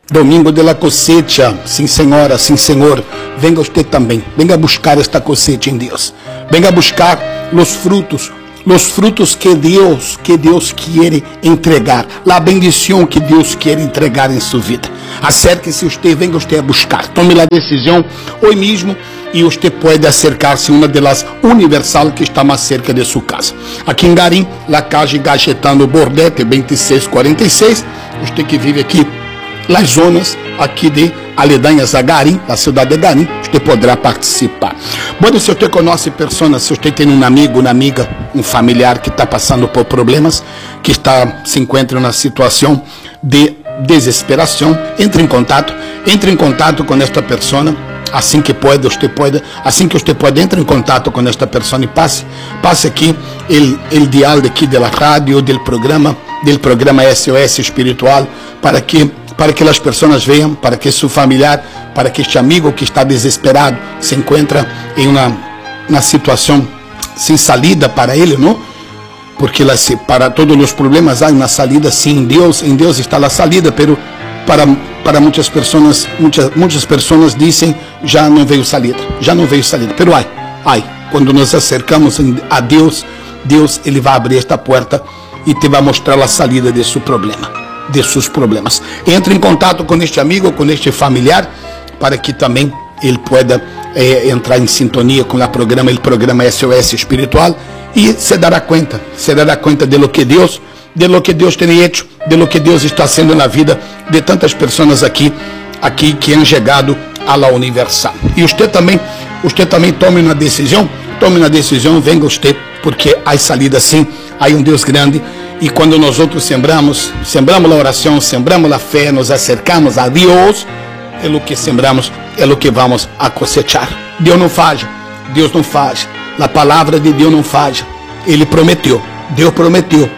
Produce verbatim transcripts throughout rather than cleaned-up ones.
Domingo de la cosecha, sim senhora, sim senhor, venga usted também, venga buscar esta cosecha em Deus, venga buscar os frutos, os frutos que Deus, que Deus quer entregar, a bendição que Deus quer entregar em sua vida. Acérquese usted, venga usted a buscar, tome a decisão hoje mesmo e você pode acercar-se a uma das Universal que está mais cerca de sua casa. Aqui em Garim, la calle Gajetano Bordete, vinte e seis quarenta e seis, você que vive aqui nas zonas aqui de aledanhas a Garim, a cidade de Garim, você poderá participar. Bom, se você conhece pessoas, se você tem um amigo, uma amiga, um familiar que está passando por problemas, que está se encontra na situação de desesperação, entre em contato, entre em contato com esta pessoa, assim que pode, você pode, assim que você pode, entre em contato com esta pessoa e passe, passe aqui o dial aqui da rádio, do programa, do programa S O S Espiritual, para que para que as pessoas vejam, para que seu familiar, para que este amigo que está desesperado se encontra em uma, uma situação sem salida para ele, não? Porque para todos os problemas há uma salida, sim, em Deus, em Deus está a salida, pero para para muitas pessoas, muitas muitas pessoas dizem já não veio salida, já não veio salida, pero ai, ai, quando nos acercamos a Deus, Deus ele vai abrir esta porta e te vai mostrar a salida de seu problema, de seus problemas. Entre em contato com este amigo, com este familiar, para que também ele pueda eh, entrar em sintonia com o programa, o programa S O S Espiritual, e se dará conta, se dará conta de lo que Deus, de lo que Deus tem feito, de lo que Deus está sendo na vida de tantas pessoas aqui, aqui que han chegado à la Universal. E você também, você também tome uma decisão, tome uma decisão, venga você, porque há salida sim, há um Deus grande. E quando nós outros sembramos, sembramos a oração, sembramos a fé, nos acercamos a Deus, é o que sembramos, é o que vamos a cosechar. Deus não falha, Deus não falha, a palavra de Deus não falha. Ele prometeu, Deus prometeu,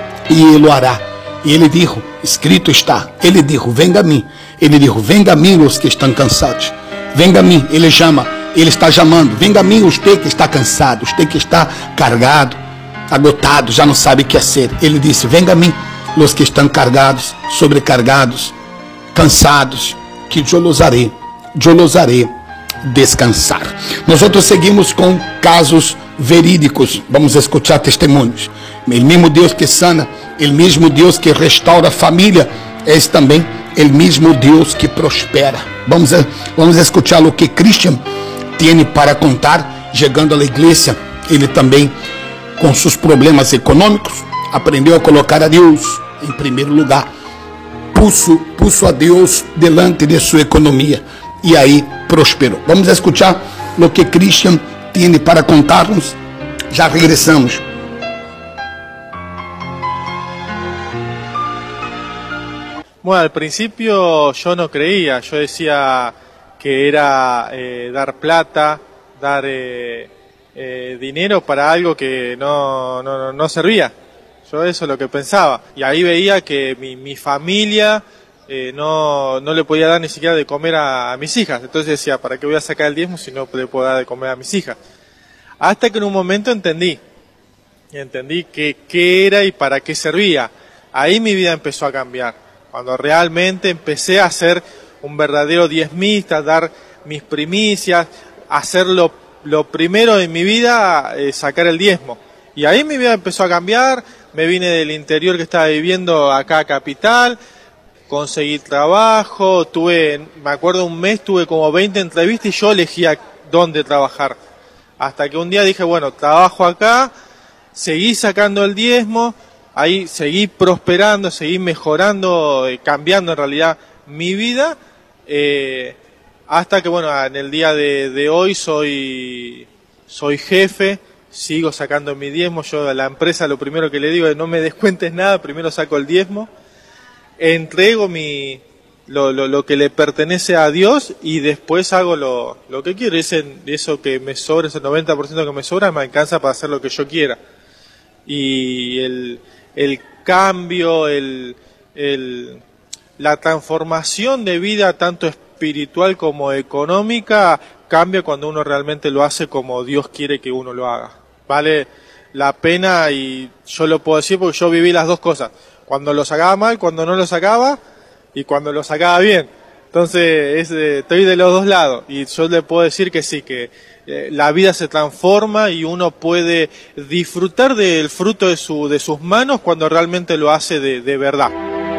e Ele o hará. E Ele disse, escrito está, Ele disse, venga a mim. Ele disse, venga a mim os que estão cansados, venga a mim, Ele chama, Ele está chamando, venga a mim você que está cansado, você que está carregado, agotado, já não sabe o que é ser. Ele disse, venga a mim, os que estão carregados, sobrecargados, cansados, que eu los haré, eu los haré descansar. Nós outros seguimos com casos verídicos, vamos escutar testemunhos. O mesmo Deus que sana, o mesmo Deus que restaura a família, é também o mesmo Deus que prospera. Vamos, vamos escutar o que Christian tem para contar, chegando à igreja. Ele também, com seus problemas econômicos, aprendeu a colocar a Deus em primeiro lugar, puso, puso a Deus delante de sua economia e aí prosperou. Vamos escutar o que Christian tem para contar-nos. Já regressamos. Bueno, al principio yo no creía, yo decía que era eh, dar plata, dar eh, eh, dinero para algo que no, no, no servía. Yo eso es lo que pensaba. Y ahí veía que mi, mi familia eh, no, no le podía dar ni siquiera de comer a, a mis hijas. Entonces decía, ¿para qué voy a sacar el diezmo si no le puedo dar de comer a mis hijas? Hasta que en un momento entendí, entendí que, qué era y para qué servía. Ahí mi vida empezó a cambiar. Cuando realmente empecé a ser un verdadero diezmista, a dar mis primicias, hacer lo, lo primero en mi vida, eh, sacar el diezmo. Y ahí mi vida empezó a cambiar, me vine del interior que estaba viviendo acá a Capital, conseguí trabajo, tuve, me acuerdo un mes, tuve como veinte entrevistas y yo elegía dónde trabajar. Hasta que un día dije, bueno, trabajo acá, seguí sacando el diezmo, ahí seguí prosperando, seguí mejorando, eh, cambiando en realidad mi vida, eh, hasta que bueno, en el día de, de hoy soy, soy jefe, sigo sacando mi diezmo. Yo a la empresa lo primero que le digo es no me descuentes nada, primero saco el diezmo, entrego mi, lo, lo, lo que le pertenece a Dios y después hago lo, lo que quiero. Ese, eso que me sobra, ese noventa por ciento que me sobra me alcanza para hacer lo que yo quiera. Y el, el cambio, el, el, la transformación de vida, tanto espiritual como económica, cambia cuando uno realmente lo hace como Dios quiere que uno lo haga. Vale la pena, y yo lo puedo decir porque yo viví las dos cosas. Cuando lo sacaba mal, cuando no lo sacaba, y cuando lo sacaba bien. Entonces es, eh, estoy de los dos lados y yo le puedo decir que sí, que eh, la vida se transforma y uno puede disfrutar del fruto de, su, de sus manos cuando realmente lo hace de, de verdad.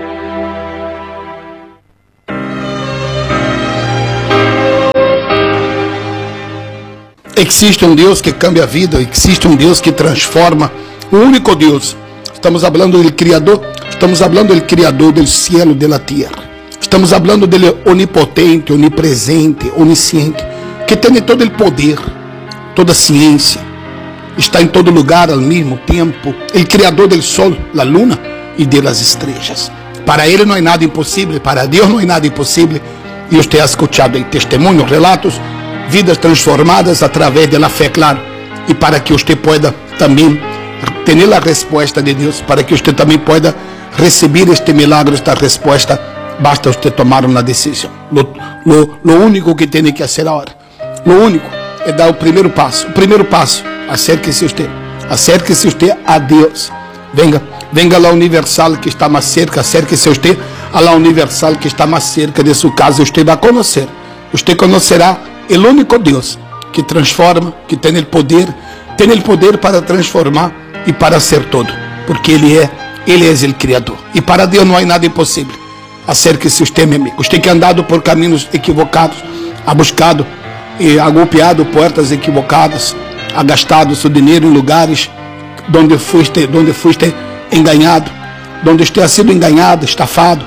Existe um Deus que cambia a vida, existe um Deus que transforma, o único Deus. Estamos falando do Criador, estamos falando do Criador do cielo e da terra. Estamos falando dele onipotente, onipresente, onisciente, que tem todo o poder, toda a ciência, está em todo lugar ao mesmo tempo, o Criador do sol, da luna e das estrelas. Para ele não há nada impossível, para Deus não há nada impossível. E você ha escutado aí testemunhos, relatos, vidas transformadas através da fé, claro, e para que você possa também ter a resposta de Deus, para que você também possa receber este milagre, esta resposta. Basta você tomar uma decisão. Lo, lo, lo único que tem que fazer agora, lo único é dar o primeiro passo. O primeiro passo, acérquese você, acérquese você a Deus. Venga, venga a la universal que está mais cerca, acérquese você a la universal que está mais cerca de sua casa. Você vai conhecer, você conhecerá o único Deus que transforma, que tem o poder, tem o poder para transformar e para ser todo, porque Ele é, Ele é o Criador. E para Deus não há nada impossível. Acérquese você, meu amigo. Você que ha andado por caminhos equivocados, ha buscado e ha golpeado portas equivocadas, ha gastado seu dinheiro em lugares onde foste, onde foste enganado, onde você ha sido enganado, estafado,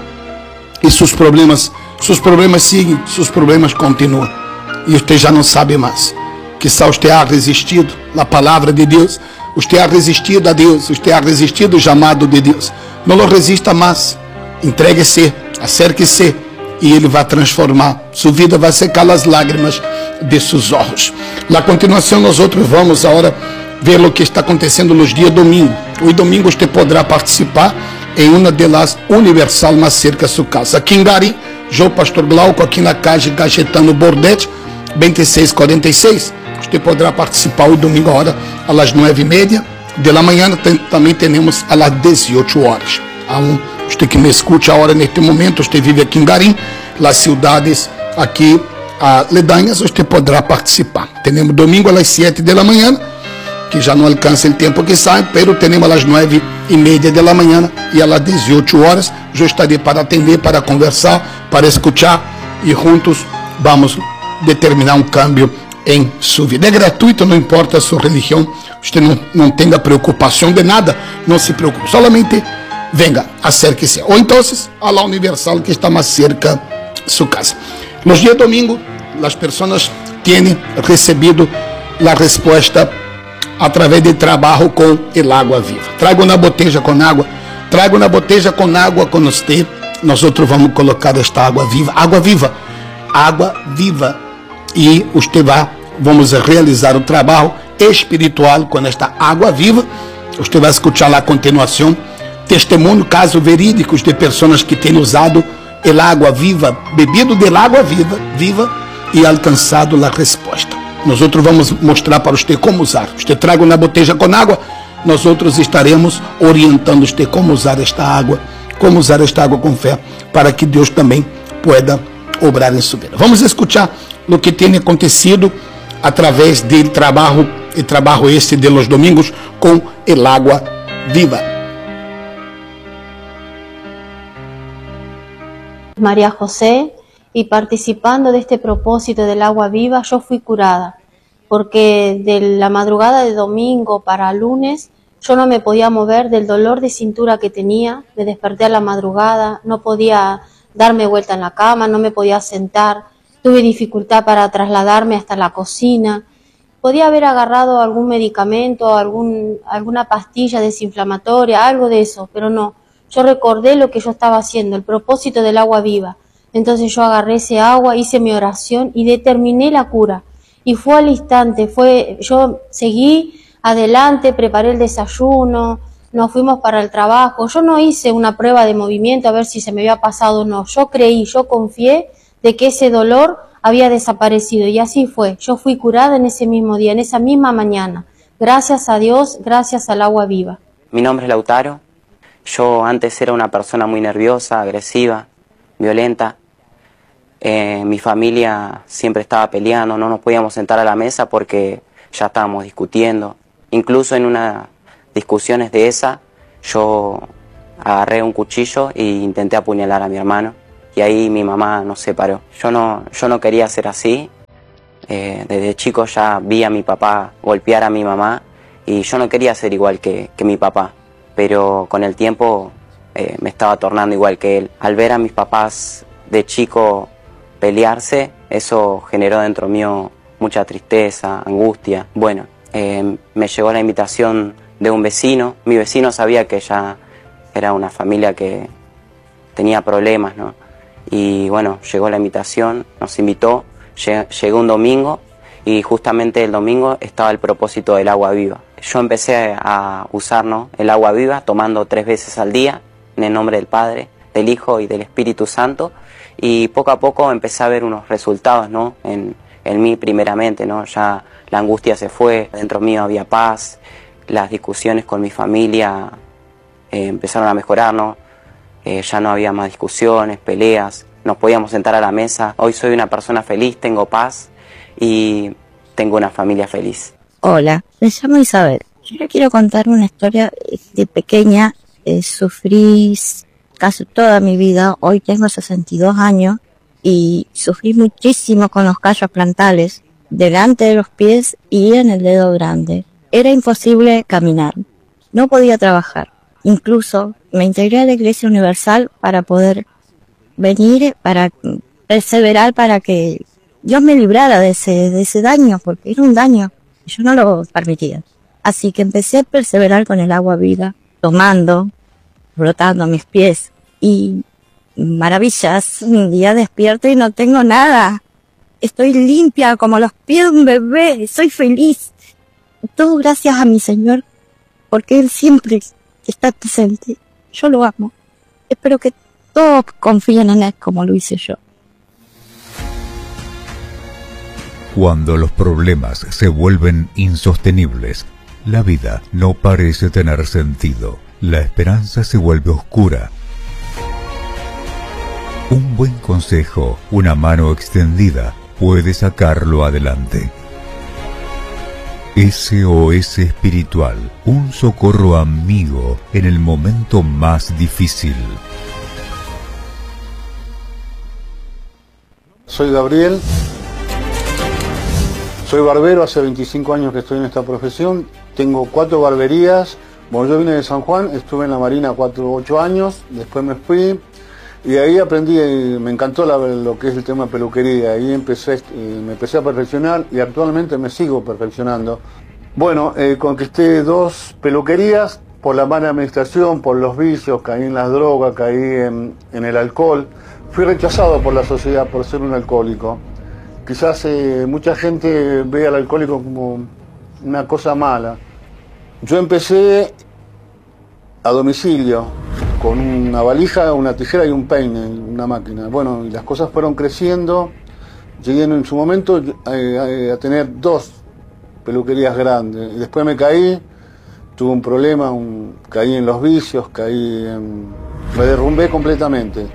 e seus problemas, seus problemas seguem, seus problemas continuam, e você já não sabe mais. Quizá você ha resistido à palavra de Deus, você ha resistido a Deus, você ha resistido ao chamado de Deus. Não lo resista mais. Entregue-se, acérque-se e Ele vai transformar. Sua vida vai secar as lágrimas de seus olhos. Na continuação, nós outros vamos agora ver o que está acontecendo nos dias domingo. Hoje domingo você poderá participar em uma delas universal mais cerca da sua casa. Aqui em Gari, eu, Pastor Glauco, aqui na casa Gajetano Bordet, vinte e seis quarenta e seis. Você poderá participar hoje domingo agora às nove e meia da manhã. Tem, também temos às dezoito horas. Há um Você que me escute agora neste momento, você vive aqui em Garim, nas cidades aqui aledañas, você poderá participar. Temos domingo às sete da manhã, que já não alcança o tempo que sai, mas temos às nove e meia da manhã e às dezoito horas. Eu estarei para atender, para conversar, para escutar e juntos vamos determinar um câmbio em sua vida. É gratuito, não importa a sua religião, você não, não tenha preocupação de nada, não se preocupe, solamente venga, acérquese. Ou então, a la universal que está mais cerca de sua casa. Nos dias domingo, as pessoas têm recebido a resposta através de trabalho com el água viva. Trago uma botella com água, trago uma botella com água com você. Nós outros vamos colocar esta água viva, água viva, água viva. E você vai, vamos realizar o trabalho espiritual com esta água viva. Você vai escutar lá a continuação testemunho, casos verídicos de pessoas que têm usado el água viva, bebido del água viva, viva e alcançado a resposta. Nós outros vamos mostrar para você como usar. Você traga uma botella com água, nós outros estaremos orientando você como usar esta água, como usar esta água com fé, para que Deus também pueda obrar em sua vida. Vamos escutar o que tem acontecido através do trabalho, e trabalho este de los domingos com el água viva. María José, y participando de este propósito del agua viva, yo fui curada, porque de la madrugada de domingo para lunes yo no me podía mover del dolor de cintura que tenía, me desperté a la madrugada, no podía darme vuelta en la cama, no me podía sentar, tuve dificultad para trasladarme hasta la cocina, podía haber agarrado algún medicamento, algún, alguna pastilla desinflamatoria, algo de eso, pero no. Yo recordé lo que yo estaba haciendo, el propósito del agua viva. Entonces yo agarré ese agua, hice mi oración y determiné la cura. Y fue al instante, fue, yo seguí adelante, preparé el desayuno, nos fuimos para el trabajo. Yo no hice una prueba de movimiento a ver si se me había pasado o no. Yo creí, yo confié de que ese dolor había desaparecido y así fue. Yo fui curada en ese mismo día, en esa misma mañana. Gracias a Dios, gracias al agua viva. Mi nombre es Lautaro. Yo antes era una persona muy nerviosa, agresiva, violenta. Eh, mi familia siempre estaba peleando, no nos podíamos sentar a la mesa porque ya estábamos discutiendo. Incluso en unas discusiones de esa, yo agarré un cuchillo e intenté apuñalar a mi hermano. Y ahí mi mamá nos separó. Yo no, yo no quería ser así. Eh, desde chico ya vi a mi papá golpear a mi mamá y yo no quería ser igual que, que mi papá. Pero con el tiempo eh, me estaba tornando igual que él. Al ver a mis papás de chico pelearse, eso generó dentro mío mucha tristeza, angustia. Bueno, eh, me llegó la invitación de un vecino. Mi vecino sabía que ya era una familia que tenía problemas, ¿no? Y bueno, llegó la invitación, nos invitó, llegó un domingo y justamente el domingo estaba el propósito del agua viva. Yo empecé a usar, ¿no?, el agua viva tomando tres veces al día en el nombre del Padre, del Hijo y del Espíritu Santo, y poco a poco empecé a ver unos resultados, ¿no?, en, en mí primeramente, ¿no? Ya la angustia se fue, dentro mío había paz, las discusiones con mi familia eh, empezaron a mejorar, ¿no? Eh, ya no había más discusiones, peleas, nos podíamos sentar a la mesa. Hoy soy una persona feliz, tengo paz y tengo una familia feliz. Hola, me llamo Isabel. Yo le quiero contar una historia de pequeña. Eh, sufrí casi toda mi vida, hoy tengo sesenta y dos años y sufrí muchísimo con los callos plantales, delante de los pies y en el dedo grande. Era imposible caminar, no podía trabajar. Incluso me integré a la Iglesia Universal para poder venir, para perseverar, para que Dios me librara de ese, de ese daño, porque era un daño y yo no lo permitía. Así que empecé a perseverar con el agua viva, tomando, frotando mis pies y maravillas, un día despierto y no tengo nada. Estoy limpia como los pies de un bebé, soy feliz. Todo gracias a mi Señor, porque Él siempre está presente. Yo lo amo. Espero que todos confíen en Él como lo hice yo. Cuando los problemas se vuelven insostenibles, la vida no parece tener sentido. La esperanza se vuelve oscura. Un buen consejo, una mano extendida, puede sacarlo adelante. S O S Espiritual, un socorro amigo en el momento más difícil. Soy Gabriel, soy barbero, hace veinticinco años que estoy en esta profesión, tengo cuatro barberías. Bueno, yo vine de San Juan, estuve en la Marina cuatro o ocho años, después me fui y ahí aprendí, me encantó la, lo que es el tema de peluquería, ahí empecé, me empecé a perfeccionar y actualmente me sigo perfeccionando. Bueno, eh, conquisté dos peluquerías por la mala administración, por los vicios, caí en las drogas, caí en, en el alcohol. Fui rechazado por la sociedad por ser un alcohólico. Quizás eh, mucha gente ve al alcohólico como una cosa mala. Yo empecé a domicilio, con una valija, una tijera y un peine, una máquina. Bueno, y las cosas fueron creciendo. Llegué en su momento eh, a tener dos peluquerías grandes. Y después me caí, tuve un problema, un, caí en los vicios, caí en, me derrumbé completamente.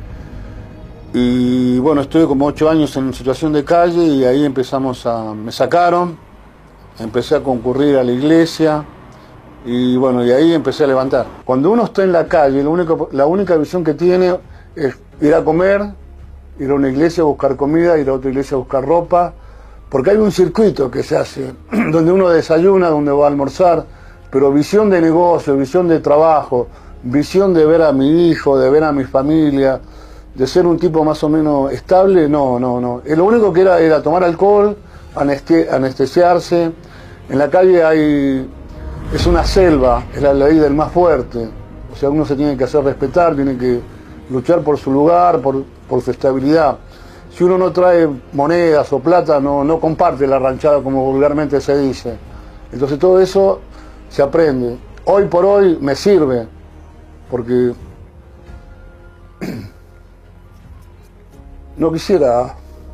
Y bueno, estuve como ocho años en situación de calle y ahí empezamos a... me sacaron, empecé a concurrir a la iglesia. Y bueno, y ahí empecé a levantar. Cuando uno está en la calle, la única, la única visión que tiene es ir a comer, ir a una iglesia a buscar comida, ir a otra iglesia a buscar ropa, porque hay un circuito que se hace, donde uno desayuna, donde va a almorzar, pero visión de negocio, visión de trabajo, visión de ver a mi hijo, de ver a mi familia, de ser un tipo más o menos estable, no, no, no. Lo único que era era tomar alcohol, anestesiarse. En la calle hay... es una selva, es la ley del más fuerte. O sea, uno se tiene que hacer respetar, tiene que luchar por su lugar, por, por su estabilidad. Si uno no trae monedas o plata, no, no comparte la ranchada como vulgarmente se dice. Entonces todo eso se aprende. Hoy por hoy me sirve, porque no quisiera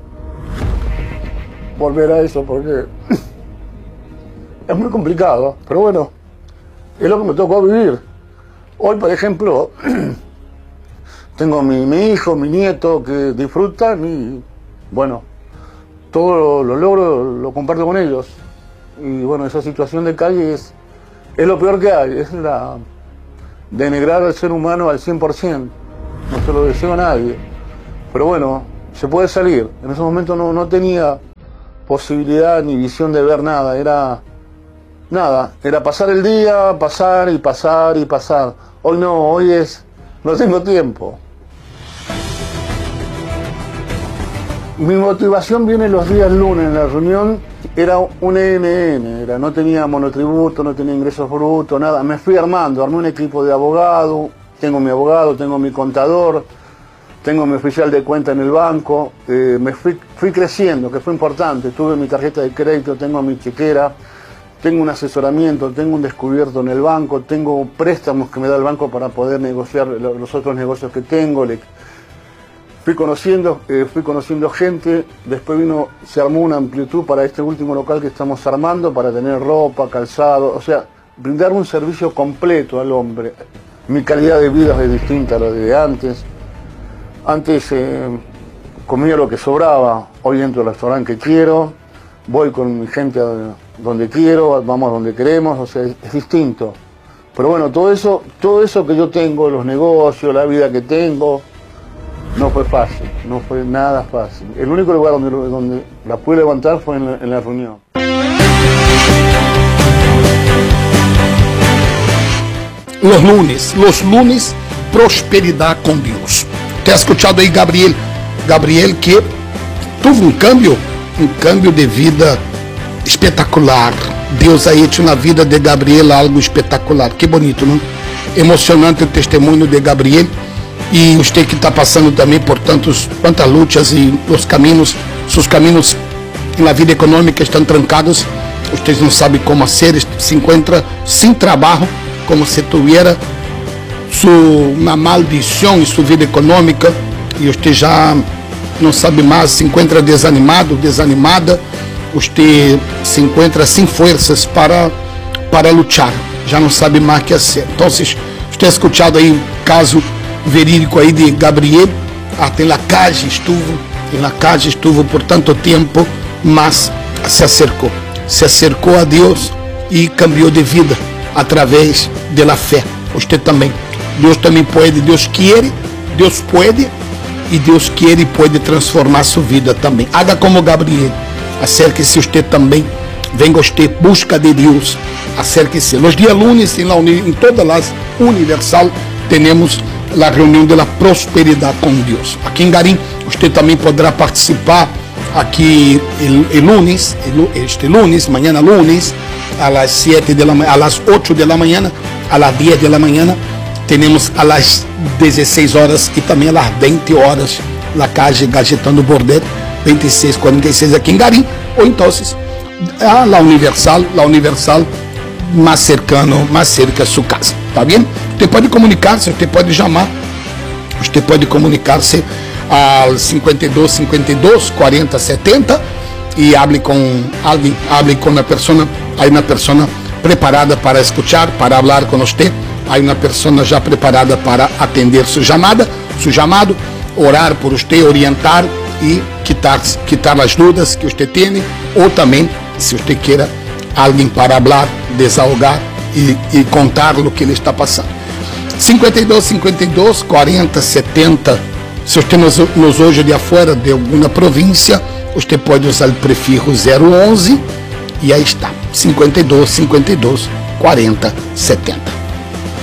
volver a eso, porque es muy complicado, pero bueno, es lo que me tocó vivir. Hoy, por ejemplo, tengo mi, mi hijo, mi nieto que disfrutan y bueno, todo lo, lo logro, lo comparto con ellos. Y bueno, esa situación de calle es, es lo peor que hay, es la denigrar al ser humano al cien por ciento. No se lo deseo a nadie. Pero bueno, se puede salir. En ese momento no, no tenía posibilidad ni visión de ver nada, era nada, era pasar el día, pasar y pasar y pasar. Hoy no, hoy es, no tengo tiempo. Mi motivación viene los días lunes, en la reunión era un E N N, era, no tenía monotributo, no tenía ingresos brutos, nada, me fui armando, armé un equipo de abogado, tengo mi abogado, tengo mi contador, tengo mi oficial de cuenta en el banco, eh, me fui, fui creciendo, que fue importante, tuve mi tarjeta de crédito, tengo mi chequera, tengo un asesoramiento, tengo un descubierto en el banco, tengo préstamos que me da el banco para poder negociar los otros negocios que tengo. Le, fui conociendo, eh, fui conociendo gente, después vino, se armó una amplitud para este último local que estamos armando, para tener ropa, calzado, o sea, brindar un servicio completo al hombre. Mi calidad de vida es distinta a la de antes. Antes eh, comía lo que sobraba, hoy entro al restaurante que quiero, voy con mi gente a donde quiero, vamos a donde queremos, o sea, es, es distinto. Pero bueno, todo eso, todo eso que yo tengo, los negocios, la vida que tengo, no fue fácil, no fue nada fácil. El único lugar donde, donde la pude levantar fue en la, en la reunión. Los lunes, los lunes, prosperidad con Dios. ¿Te has escuchado ahí, Gabriel? Gabriel que tuvo un cambio, un cambio de vida espetacular. Deus ha hecho na vida de Gabriel algo espetacular. Que bonito, não? Emocionante o testemunho de Gabriel. E você que está passando também por tantos, tantas lutas e os caminhos, seus caminhos na vida econômica estão trancados. Vocês não sabem como fazer, se encontra sem trabalho, como se tivesse uma maldição em sua vida econômica e você já não sabe mais, se encontra desanimado, desanimada, você se encontra sem forças para, para lutar, já não sabe mais o que fazer. Então, você tem escutado aí o caso verídico aí de Gabriel, até na casa estuvo, na casa estuvo por tanto tempo, mas se acercou, se acercou a Deus e cambiou de vida através da fé. Você também. Deus também pode, Deus quer, Deus pode e Deus quer e pode transformar sua vida também. Haga como Gabriel, acerque-se você também, venga você, busca de Deus, acerque-se. Los dias lunes em, la, em todas as Universal temos a reunião da prosperidade com Deus. Aqui em Garim, você também poderá participar aqui el, el lunes, el, este lunes, mañana lunes, a las siete de la a las ocho de la mañana, a las diez de la mañana. Temos a las dezesseis horas e também a las veinte horas na calle Gajetando Bordel, veintiséis cuarenta y seis aqui em Garim, ou então a la Universal, la Universal mais cercano, mais cerca a sua casa, tá bem? Você pode comunicar-se, você pode chamar, você pode comunicar-se al cincuenta y dos, cincuenta y dos, cuarenta, setenta e hable com alguém, hable com a pessoa, aí uma pessoa preparada para escuchar, para falar com você. Há uma pessoa já preparada para atender sua chamada, seu chamado, orar por você, orientar e quitar, quitar as dúvidas que você tem, ou também, se você queira, alguém para falar, desahogar e, e contar o que ele está passando. cincuenta y dos, cincuenta y dos, cuarenta, setenta. Se você nos, nos hoje de afuera de alguma província, você pode usar o prefixo zero onze e aí está, cincuenta y dos, cincuenta y dos, cuarenta, setenta.